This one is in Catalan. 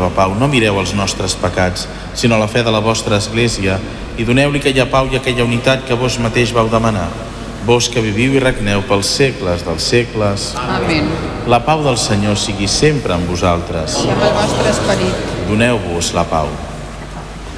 teva pau. No mireu els nostres pecats, sinó la fe de la vostra Església, i doneu-li aquella pau i aquella unitat que vos mateix vau demanar. Vos que viviu i regneu pels segles dels segles. Amén. La pau del Senyor sigui sempre amb vosaltres. I amb el vostre esperit. Doneu-vos la pau.